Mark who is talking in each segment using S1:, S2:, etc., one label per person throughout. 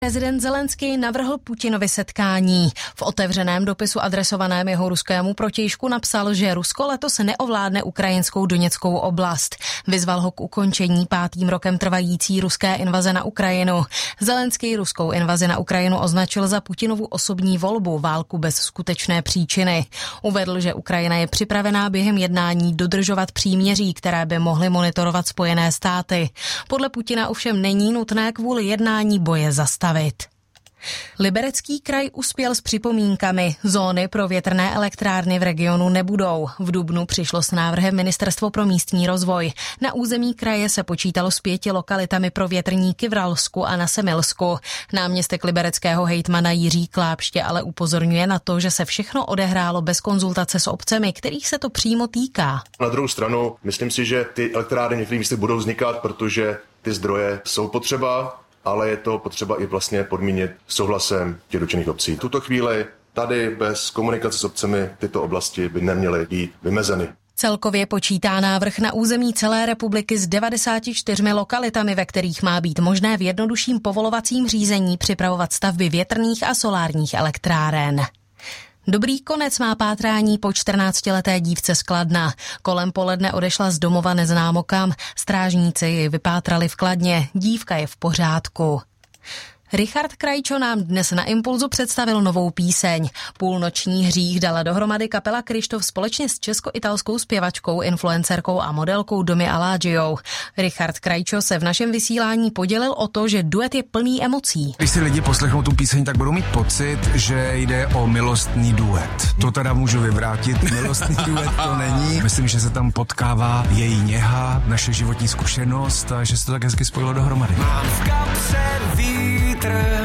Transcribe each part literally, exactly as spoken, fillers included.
S1: Prezident Zelenský navrhl Putinovi setkání. V otevřeném dopisu adresovaném jeho ruskému protějšku napsal, že Rusko letos neovládne ukrajinskou Doněckou oblast. Vyzval ho k ukončení pátým rokem trvající ruské invaze na Ukrajinu. Zelenský ruskou invazi na Ukrajinu označil za Putinovu osobní volbu, válku bez skutečné příčiny. Uvedl, že Ukrajina je připravená během jednání dodržovat příměří, které by mohly monitorovat Spojené státy. Podle Putina ovšem není nutné kvůli jednání boje zastavit. Liberecký kraj uspěl s připomínkami. Zóny pro větrné elektrárny v regionu nebudou. V dubnu přišlo s návrhem Ministerstvo pro místní rozvoj. Na území kraje se počítalo s pěti lokalitami pro větrníky v Ralsku a na Semilsku. Náměstek libereckého hejtmana Jiří Klápště ale upozorňuje na to, že se všechno odehrálo bez konzultace s obcemi, kterých se to přímo týká.
S2: Na druhou stranu, myslím si, že ty elektrárny v některých místech budou vznikat, protože ty zdroje jsou potřeba, ale je to potřeba i vlastně podmínit souhlasem těch dotčených obcí. V tuto chvíli tady bez komunikace s obcemi tyto oblasti by neměly být vymezeny.
S1: Celkově počítá návrh na území celé republiky s devadesáti čtyřmi lokalitami, ve kterých má být možné v jednodušším povolovacím řízení připravovat stavby větrných a solárních elektráren. Dobrý konec má pátrání po čtrnáctileté dívce z Kladna. Kolem poledne odešla z domova neznámo kam. Strážníci ji vypátrali v Kladně. Dívka je v pořádku. Richard Krajčo nám dnes na Impulzu představil novou píseň. Půlnoční hřích dala dohromady kapela Kryštof společně s česko-italskou zpěvačkou, influencerkou a modelkou Domi Alágiou. Richard Krajčo se v našem vysílání podělil o to, že duet je plný emocí.
S3: Když si lidi poslechnou tu píseň, tak budou mít pocit, že jde o milostný duet. To teda můžu vyvrátit, milostný duet to není. Myslím, že se tam potkává její něha, naše životní zkušenost a že se to tak hezky spojilo dohromady.
S4: Mám v kapse vítr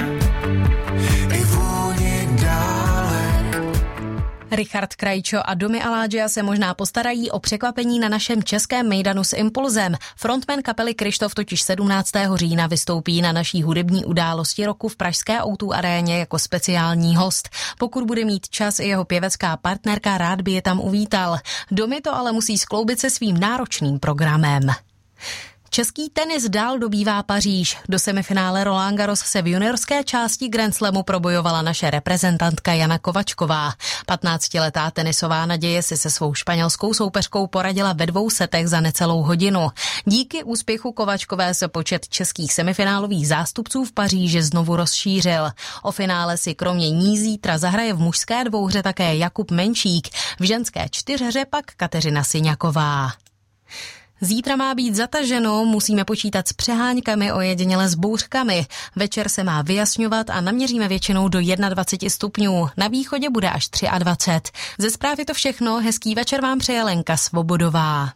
S4: i vůni dálek.
S1: Richard Krajčo a Domi Alágia se možná postarají o překvapení na našem českém mejdanu s Impulzem. Frontman kapely Kryštof totiž sedmnáctého října vystoupí na naší hudební události roku v pražské ó dvě aréně jako speciální host. Pokud bude mít čas i jeho pěvecká partnerka, rád by je tam uvítal. Domi to ale musí skloubit se svým náročným programem. Český tenis dál dobývá Paříž. Do semifinále Roland Garros se v juniorské části Grand Slamu probojovala naše reprezentantka Jana Kovačková. patnáctiletá tenisová naděje si se svou španělskou soupeřkou poradila ve dvou setech za necelou hodinu. Díky úspěchu Kovačkové se počet českých semifinálových zástupců v Paříži znovu rozšířil. O finále si kromě ní zítra zahraje v mužské dvouhře také Jakub Menšík, v ženské čtyřhře pak Kateřina Syňaková. Zítra má být zataženo, musíme počítat s přeháňkami, ojediněle s bouřkami. Večer se má vyjasňovat a naměříme většinou do dvacet jedna stupňů. Na východě bude až dvacet tři. Ze zprávy to všechno, hezký večer vám přeje Lenka Svobodová.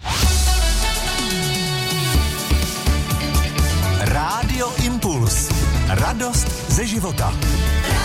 S4: Rádio Impuls. Radost ze života.